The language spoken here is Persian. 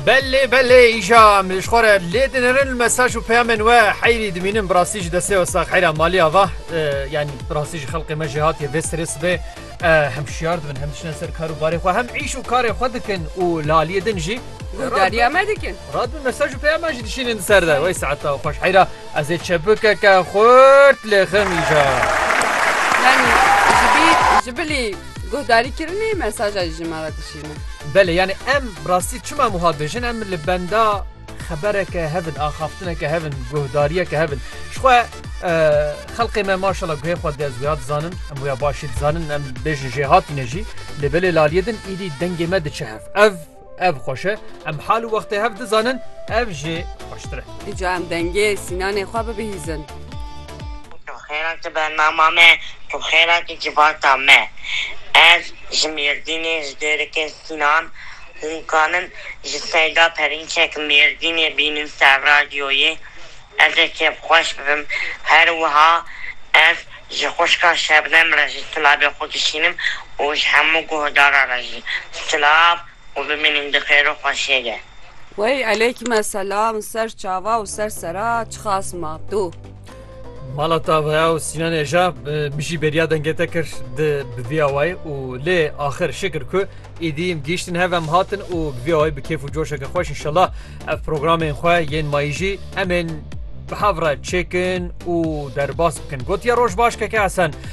بله ایجا مشخوره لیدنرن مساج و پیامن و حیری دمینن براسیج دسته و ساق حیرا مالی آوا یعنی براسیج خلق مجهات یه وسترس به هم شیار دبن هم دشنن سر کارو باری خو هم عیش و کار خود دکن و لالی دنجی داریا ما دکن راد من مساج و پیام جی دشینن سر ده وای ساعتا خوش حیرا از چبکه که خورد لخم ایجا یعنی جبلی گهداری کرنی مساج جماعت دشینه بله یعنی ام براستی چما مهاد بجن ام لبندا خبرك هفن آخافتنك هفن گهداریك هفن شخوا خلقي ما شاء الله گوه خود دزویات زانن ام ویا باشید زانن ام بيج جهات نجي لبل لالیدن ایدی دنگ مد چهف اف خوشه ام حال وقت هف زانن اف جي خوشتره ایجا ام دنگه سینان خواب بهیزن خیرات برنامه تو خیرات جوارتا ما از جمیردین جدرک سینان هنکانن جسیدا پرینچک میردین بینن سر رادیوی از که خوش ببم هر وها از جخوشکا شبنم رجی طلاب خودشینم و همو گهدارا رجی طلاب و ببینیم دخیر و خوشیگه وی علیکم السلام سر چاوا و سر سرا چه خاص ما تو مالاتا و سینان اجا بجی بریا دنگته کر بوی آوای و لی آخر شکر که ایدیم گیشتن هفم هاتن و بوی آوای بکیف و جوشک خوش انشالله اف پروگرام خواه ین مایجی امن بحاورا چکن و در باس بکن گوت یا روش باش که حسن